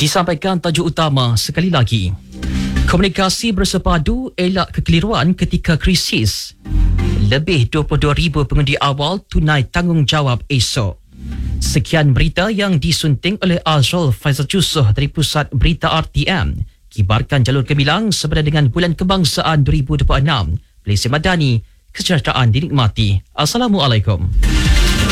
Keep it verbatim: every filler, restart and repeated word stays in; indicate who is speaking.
Speaker 1: Disampaikan tajuk utama sekali lagi. Komunikasi bersepadu elak kekeliruan ketika krisis. Lebih dua puluh dua ribu pengundi awal tunai tanggungjawab esok. Sekian berita yang disunting oleh Azrul Faizal Jusoh dari Pusat Berita R T M. Kibarkan jalur gemilang sepada dengan Bulan Kebangsaan dua ribu dua puluh enam. Malaysia Madani, kesejahteraan dinikmati. Assalamualaikum.